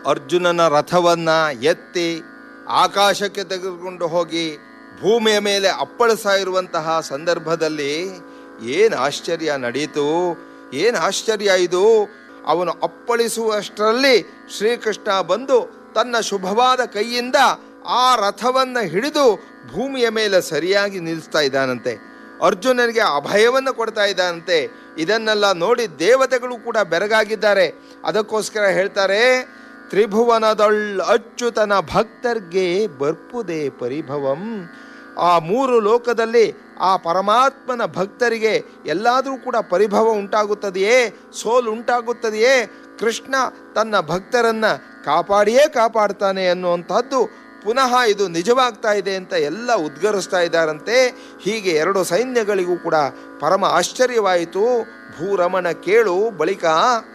ಅರ್ಜುನನ ರಥವನ್ನ ಎತ್ತಿ ಆಕಾಶಕ್ಕೆ ತೆಗೆದುಕೊಂಡು ಹೋಗಿ ಭೂಮಿಯ ಮೇಲೆ ಅಪ್ಪಳಿಸ್ತಾ ಇರುವಂತಹ ಸಂದರ್ಭದಲ್ಲಿ ಏನು ಆಶ್ಚರ್ಯ ನಡೆಯಿತು, ಏನು ಆಶ್ಚರ್ಯ ಇದು. ಅವನು ಅಪ್ಪಳಿಸುವಷ್ಟರಲ್ಲಿ ಶ್ರೀಕೃಷ್ಣ ಬಂದು ತನ್ನ ಶುಭವಾದ ಕೈಯಿಂದ ಆ ರಥವನ್ನು ಹಿಡಿದು ಭೂಮಿಯ ಮೇಲೆ ಸರಿಯಾಗಿ ನಿಲ್ಲಿಸ್ತಾ ಇದ್ದಾನಂತೆ. ಅರ್ಜುನನಿಗೆ ಅಭಯವನ್ನು ಕೊಡ್ತಾ ಇದ್ದಾನಂತೆ. ಇದನ್ನೆಲ್ಲ ನೋಡಿ ದೇವತೆಗಳು ಕೂಡ ಬೆರಗಾಗಿದ್ದಾರೆ. ಅದಕ್ಕೋಸ್ಕರ ಹೇಳ್ತಾರೆ, ತ್ರಿಭುವನದೊಳ್ ಅಚ್ಯುತನ ಭಕ್ತರ್ಗೆ ಬರ್ಪುದೇ ಪರಿಭವಂ. ಆ ಮೂರು ಲೋಕದಲ್ಲಿ ಆ ಪರಮಾತ್ಮನ ಭಕ್ತರಿಗೆ ಎಲ್ಲಾದರೂ ಕೂಡ ಪರಿಭವ ಉಂಟಾಗುತ್ತದೆಯೇ, ಸೋಲು ಉಂಟಾಗುತ್ತದೆಯೇ? ಕೃಷ್ಣ ತನ್ನ ಭಕ್ತರನ್ನು ಕಾಪಾಡಿಯೇ ಕಾಪಾಡ್ತಾನೆ ಅನ್ನುವಂಥದ್ದು ಪುನಃ ಇದು ನಿಜವಾಗ್ತಾ ಇದೆ ಅಂತ ಎಲ್ಲ ಉದ್ಗರಿಸ್ತಾ ಇದ್ದಾರಂತೆ. ಹೀಗೆ ಎರಡು ಸೈನ್ಯಗಳಿಗೂ ಕೂಡ ಪರಮ ಆಶ್ಚರ್ಯವಾಯಿತು. ಭೂರಮಣ ಕೇಳು ಬಳಿಕ